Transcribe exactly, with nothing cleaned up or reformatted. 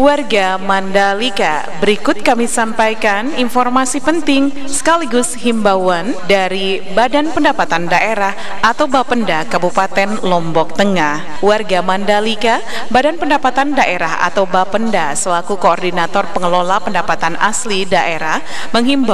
Warga Mandalika, berikut kami sampaikan informasi penting sekaligus himbauan dari Badan Pendapatan Daerah atau Bapenda Kabupaten Lombok Tengah. Warga Mandalika, Badan Pendapatan Daerah atau Bapenda selaku Koordinator Pengelola Pendapatan Asli Daerah menghimbau